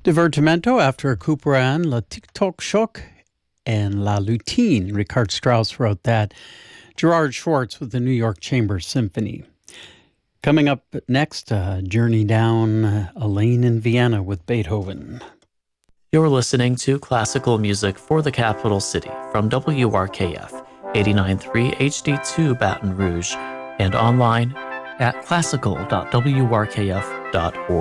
Divertimento after Couperin, Le TikTok Choc, and La Lutine. Richard Strauss wrote that. Gerard Schwartz with the New York Chamber Symphony. Coming up next, a journey down a lane in Vienna with Beethoven. You're listening to classical music for the capital city from WRKF 89.3 HD2 Baton Rouge and online at classical.wrkf.org.